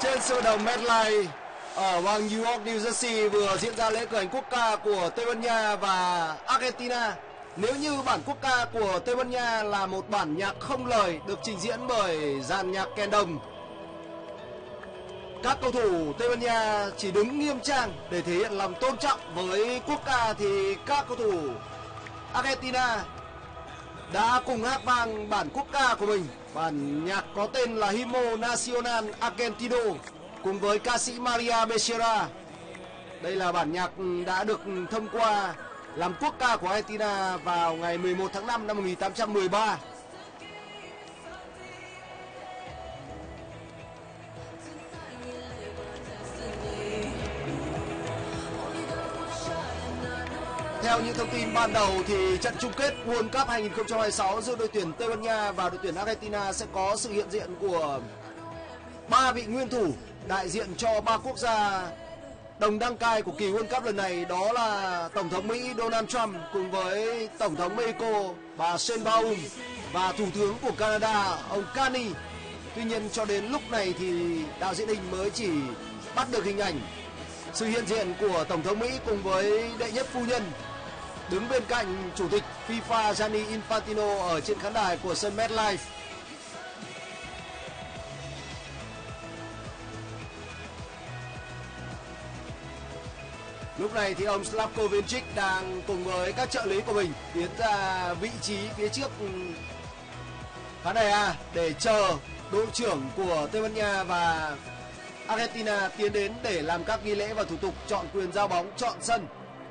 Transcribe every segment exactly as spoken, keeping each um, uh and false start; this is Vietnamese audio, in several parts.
Trên sân vận động MetLife ở bang New York, New Jersey vừa diễn ra lễ cử hành quốc ca của Tây Ban Nha và Argentina. Nếu như bản quốc ca của Tây Ban Nha là một bản nhạc không lời được trình diễn bởi dàn nhạc kèn đồng, các cầu thủ Tây Ban Nha chỉ đứng nghiêm trang để thể hiện lòng tôn trọng với quốc ca, thì các cầu thủ Argentina đã cùng hát vang bản quốc ca của mình. Bản nhạc có tên là Himno Nacional Argentino cùng với ca sĩ Maria Becerra. Đây là bản nhạc đã được thông qua làm quốc ca của Argentina vào ngày mười một tháng năm năm một nghìn tám trăm mười ba. Theo những thông tin ban đầu thì trận chung kết World Cup hai không hai sáu giữa đội tuyển Tây Ban Nha và đội tuyển Argentina sẽ có sự hiện diện của ba vị nguyên thủ đại diện cho ba quốc gia đồng đăng cai của kỳ World Cup lần này, đó là Tổng thống Mỹ Donald Trump cùng với Tổng thống Mexico bà Sheinbaum và Thủ tướng của Canada ông Carney. Tuy nhiên cho đến lúc này thì đạo diễn hình mới chỉ bắt được hình ảnh sự hiện diện của Tổng thống Mỹ cùng với đệ nhất phu nhân đứng bên cạnh Chủ tịch FIFA Gianni Infantino ở trên khán đài của sân MetLife. Lúc này thì ông Slavko Vincic đang cùng với các trợ lý của mình tiến ra vị trí phía trước khán đài A để chờ đội trưởng của Tây Ban Nha và Argentina tiến đến để làm các nghi lễ và thủ tục chọn quyền giao bóng, chọn sân.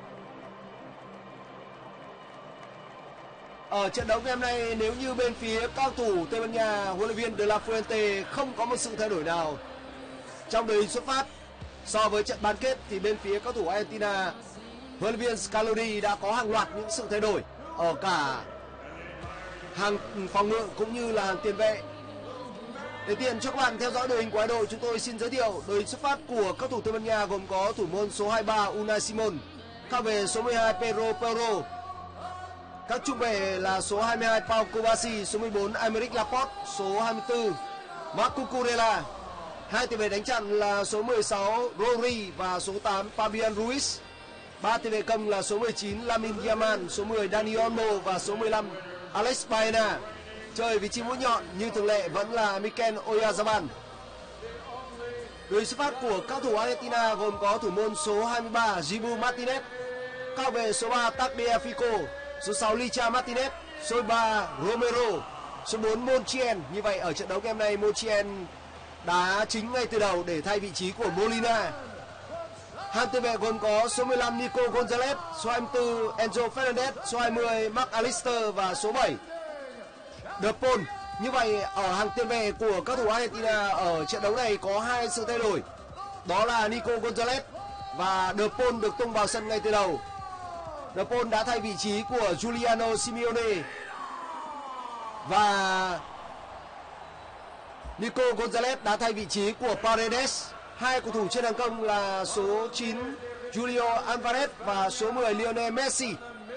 Ở trận đấu ngày hôm nay, nếu như bên phía cao thủ Tây Ban Nha, huấn luyện viên De La Fuente không có một sự thay đổi nào trong đội hình xuất phát so với trận bán kết, thì bên phía cao thủ Argentina, huấn luyện viên Scaloni đã có hàng loạt những sự thay đổi ở cả hàng phòng ngự cũng như là hàng tiền vệ. Để tiện cho các bạn theo dõi đội hình của hai đội, chúng tôi xin giới thiệu đội hình xuất phát của các thủ Tây Ban Nha gồm có thủ môn số hai mươi ba Unai Simon, cao vệ số mười hai Pedro Porro, các trung vệ là số hai mươi hai Pau Kubasi, số mười bốn Aymeric Laporte, số hai mươi tư Marco Cucurella. Hai tiền vệ đánh chặn là số mười sáu Rodri và số tám Fabian Ruiz. Ba tiền vệ công là số mười chín Lamine Yamal, số mười Dani Olmo và số mười lăm Alex Baena. Chơi vị trí mũi nhọn như thường lệ vẫn là Mikel Oyarzabal. Đội xuất phát của các thủ Argentina gồm có thủ môn số hai mươi ba Dibu Martinez, cao vệ số ba Tagliafico, số sáu Licha Martinez, số ba Romero, số bốn Montiel. Như vậy ở trận đấu game này Montiel đá chính ngay từ đầu để thay vị trí của Molina. Hàng tiền vệ gồm có số mười lăm Nico Gonzalez, số hai mươi tư Enzo Fernandez, số hai mươi Marc Allister và số bảy De Paul. Như vậy ở hàng tiền vệ của các thủ Argentina ở trận đấu này có hai sự thay đổi, đó là Nico Gonzalez và De Paul được tung vào sân ngay từ đầu. De Paul đã thay vị trí của Giuliano Simeone và Nico Gonzalez đã thay vị trí của Paredes. Hai cầu thủ trên hàng công là số chín Julio Alvarez và số mười Lionel Messi.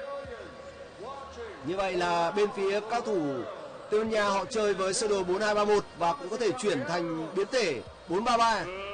Như vậy là bên phía các thủ Tây Ban Nha họ chơi với sơ đồ bốn hai ba một và cũng có thể chuyển thành biến thể bốn ba ba.